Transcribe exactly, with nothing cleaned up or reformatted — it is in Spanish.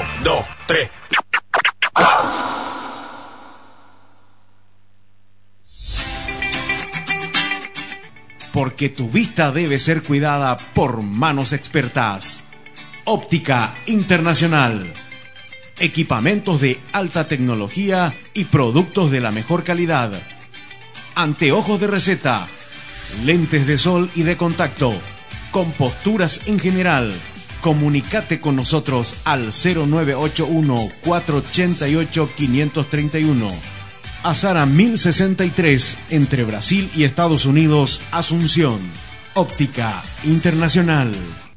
Uno, dos, tres. ¡Cuatro! Porque tu vista debe ser cuidada por manos expertas. Óptica Internacional. Equipamientos de alta tecnología y productos de la mejor calidad. Anteojos de receta, lentes de sol y de contacto, con posturas en general. Comunicate con nosotros al cero nueve ocho uno, cuatro ocho ocho, cinco tres uno. Azara mil sesenta y tres, entre Brasil y Estados Unidos, Asunción. Óptica Internacional.